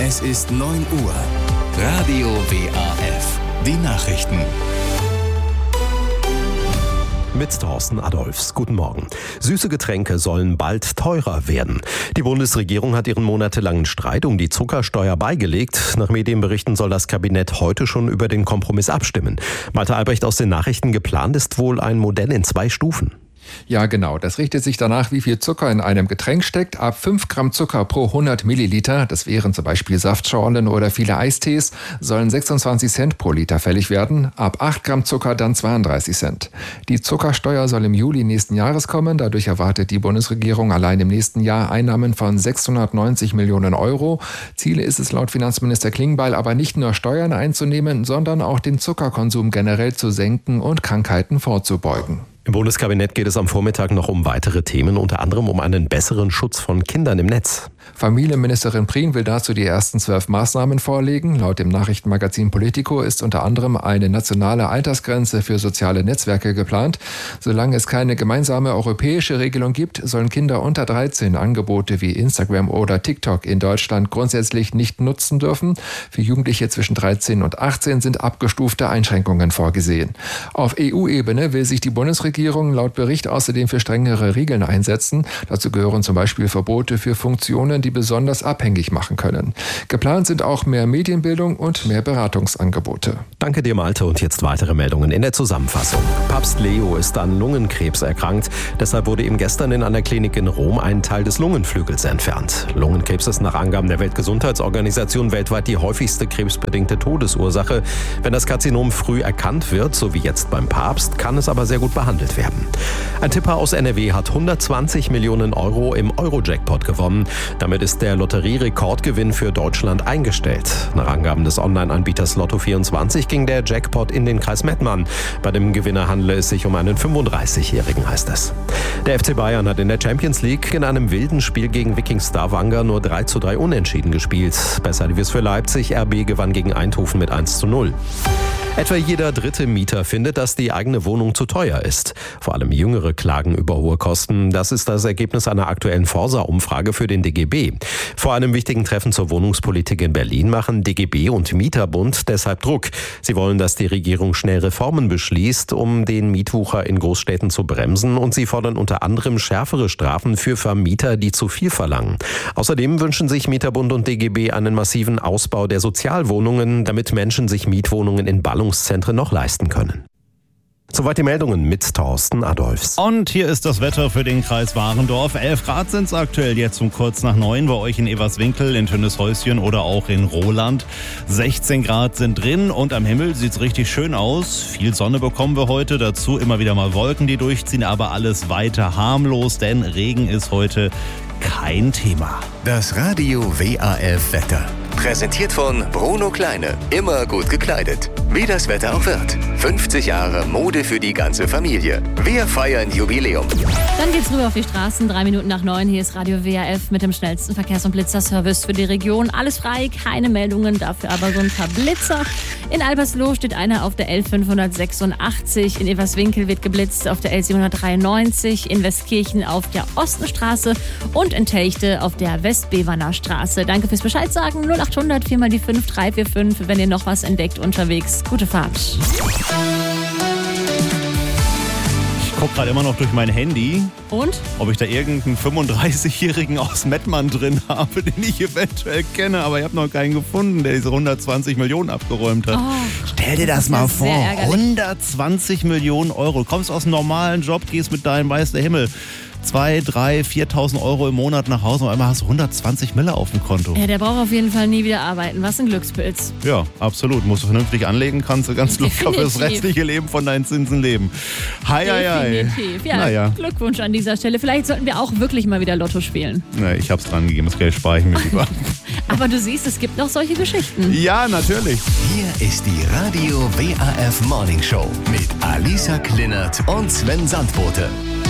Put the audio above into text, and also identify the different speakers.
Speaker 1: Es ist 9 Uhr. Radio WAF. Die Nachrichten.
Speaker 2: Mit Thorsten Adolphs. Guten Morgen. Süße Getränke sollen bald teurer werden. Die Bundesregierung hat ihren monatelangen Streit um die Zuckersteuer beigelegt. Nach Medienberichten soll das Kabinett heute schon über den Kompromiss abstimmen. Malte Albrecht aus den Nachrichten: Geplant ist wohl ein Modell in 2 Stufen.
Speaker 3: Ja, genau. Das richtet sich danach, wie viel Zucker in einem Getränk steckt. Ab 5 Gramm Zucker pro 100 Milliliter, das wären zum Beispiel Saftschorlen oder viele Eistees, sollen 26 Cent pro Liter fällig werden. Ab 8 Gramm Zucker dann 32 Cent. Die Zuckersteuer soll im Juli nächsten Jahres kommen. Dadurch erwartet die Bundesregierung allein im nächsten Jahr Einnahmen von 690 Millionen Euro. Ziel ist es laut Finanzminister Klingbeil aber nicht nur Steuern einzunehmen, sondern auch den Zuckerkonsum generell zu senken und Krankheiten vorzubeugen.
Speaker 2: Im Bundeskabinett geht es am Vormittag noch um weitere Themen, unter anderem um einen besseren Schutz von Kindern im Netz.
Speaker 3: Familienministerin Prien will dazu die ersten 12 Maßnahmen vorlegen. Laut dem Nachrichtenmagazin Politico ist unter anderem eine nationale Altersgrenze für soziale Netzwerke geplant. Solange es keine gemeinsame europäische Regelung gibt, sollen Kinder unter 13 Angebote wie Instagram oder TikTok in Deutschland grundsätzlich nicht nutzen dürfen. Für Jugendliche zwischen 13 und 18 sind abgestufte Einschränkungen vorgesehen. Auf EU-Ebene will sich die Bundesregierung laut Bericht außerdem für strengere Regeln einsetzen. Dazu gehören zum Beispiel Verbote für Funktionen, die besonders abhängig machen können. Geplant sind auch mehr Medienbildung und mehr Beratungsangebote.
Speaker 2: Danke dir, Malte. Und jetzt weitere Meldungen in der Zusammenfassung. Papst Leo ist an Lungenkrebs erkrankt. Deshalb wurde ihm gestern in einer Klinik in Rom ein Teil des Lungenflügels entfernt. Lungenkrebs ist nach Angaben der Weltgesundheitsorganisation weltweit die häufigste krebsbedingte Todesursache. Wenn das Karzinom früh erkannt wird, so wie jetzt beim Papst, kann es aber sehr gut behandelt werden. Ein Tipper aus NRW hat 120 Millionen Euro im Euro-Jackpot gewonnen. Damit ist der Lotterierekordgewinn für Deutschland eingestellt. Nach Angaben des Online-Anbieters Lotto24 ging der Jackpot in den Kreis Mettmann. Bei dem Gewinner handele es sich um einen 35-Jährigen, heißt es. Der FC Bayern hat in der Champions League in einem wilden Spiel gegen Viking Stavanger nur 3:3 unentschieden gespielt. Besser lief es für Leipzig. RB gewann gegen Eindhoven mit 1:0. Etwa jeder dritte Mieter findet, dass die eigene Wohnung zu teuer ist. Vor allem Jüngere klagen über hohe Kosten. Das ist das Ergebnis einer aktuellen Forsa-Umfrage für den DGB. Vor einem wichtigen Treffen zur Wohnungspolitik in Berlin machen DGB und Mieterbund deshalb Druck. Sie wollen, dass die Regierung schnell Reformen beschließt, um den Mietwucher in Großstädten zu bremsen. Und sie fordern unter anderem schärfere Strafen für Vermieter, die zu viel verlangen. Außerdem wünschen sich Mieterbund und DGB einen massiven Ausbau der Sozialwohnungen, damit Menschen sich Mietwohnungen in Ballungszentren noch leisten können. Soweit die Meldungen mit Thorsten Adolphs.
Speaker 4: Und hier ist das Wetter für den Kreis Warendorf. 11 Grad sind es aktuell jetzt um kurz nach 9 bei euch in Everswinkel, in Tönnieshäuschen oder auch in Roland. 16 Grad sind drin und am Himmel sieht es richtig schön aus. Viel Sonne bekommen wir heute, dazu immer wieder mal Wolken, die durchziehen, aber alles weiter harmlos, denn Regen ist heute kein Thema.
Speaker 1: Das Radio WAF Wetter. Präsentiert von Bruno Kleine. Immer gut gekleidet. Wie das Wetter auch wird. 50 Jahre Mode für die ganze Familie. Wir feiern Jubiläum.
Speaker 5: Dann geht's rüber auf die Straßen. 3 Minuten nach 9. Hier ist Radio WAF mit dem schnellsten Verkehrs- und Blitzerservice für die Region. Alles frei, keine Meldungen, dafür aber so ein paar Blitzer. In Albersloh steht einer auf der L586. In Everswinkel wird geblitzt auf der L793. In Westkirchen auf der Ostenstraße und in Telchte auf der Westbeverner Straße. Danke fürs Bescheid sagen. 0800 4 mal die 5345, wenn ihr noch was entdeckt unterwegs. Gute Fahrt.
Speaker 4: Ich gucke gerade immer noch durch mein Handy.
Speaker 5: Und?
Speaker 4: Ob ich da irgendeinen 35-Jährigen aus Mettmann drin habe, den ich eventuell kenne, aber ich habe noch keinen gefunden, der diese 120 Millionen abgeräumt hat.
Speaker 5: Oh,
Speaker 4: Stell dir das mal vor,
Speaker 5: ärgerlich.
Speaker 4: 120 Millionen Euro. Du kommst aus einem normalen Job, gehst mit deinem weiß der Himmel 2.000, 3.000, 4.000 Euro im Monat nach Hause und einmal hast du 120 Mille auf dem Konto.
Speaker 5: Ja, der braucht auf jeden Fall nie wieder arbeiten. Was ein Glückspilz.
Speaker 4: Ja, absolut. Musst du vernünftig anlegen, kannst du ganz locker
Speaker 5: Definitiv.
Speaker 4: fürs restliche Leben von deinen Zinsen leben. Hei.
Speaker 5: Definitiv. Ja,
Speaker 4: Naja.
Speaker 5: Glückwunsch an dieser Stelle. Vielleicht sollten wir auch wirklich mal wieder Lotto spielen.
Speaker 4: Nee, ich hab's dran gegeben, das Geld spare ich mir lieber.
Speaker 5: Aber du siehst, es gibt noch solche Geschichten.
Speaker 4: Ja, natürlich.
Speaker 1: Hier ist die Radio WAF Morning Show mit Alisa Klinert und Sven Sandbote.